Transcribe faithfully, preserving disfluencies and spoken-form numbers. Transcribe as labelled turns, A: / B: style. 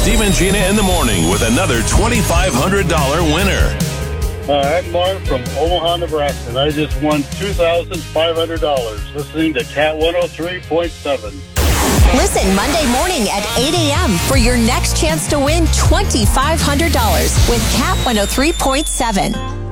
A: Steve and Gina in the morning with another twenty-five hundred dollars winner.
B: Uh, I'm Mark from Omaha, Nebraska, and I just won two thousand five hundred dollars listening to Cat one oh three point seven.
C: Listen Monday morning at eight a.m. for your next chance to win twenty-five hundred dollars with Cat one oh three point seven.